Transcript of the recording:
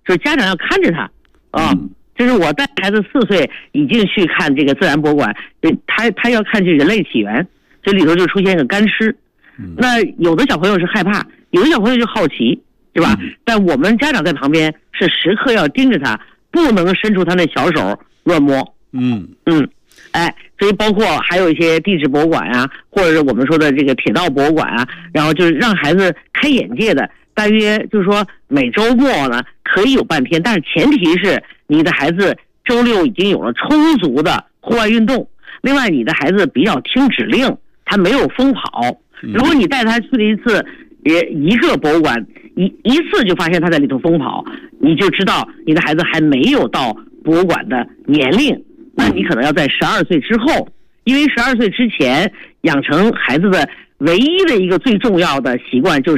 说家长要看着他啊。这是我带孩子4岁已经去看这个自然博物馆，他要看这人类起源，这里头就出现一个干尸。那有的小朋友是害怕，有的小朋友就好奇，是吧？但我们家长在旁边是时刻要盯着他，不能伸出他那小手乱摸。所以包括还有一些地质博物馆啊，或者是我们说的这个铁道博物馆啊，然后就是让孩子开眼界的，大约就是说每周末呢可以有半天，但是前提是你的孩子周6已经有了充足的户外运动，另外你的孩子比较听指令，他没有疯跑。如果你带他去了一个博物馆，一次就发现他在里头疯跑，你就知道你的孩子还没有到博物馆的年龄，那你可能要在12岁之后，因为12岁之前养成孩子的唯一的一个最重要的习惯就是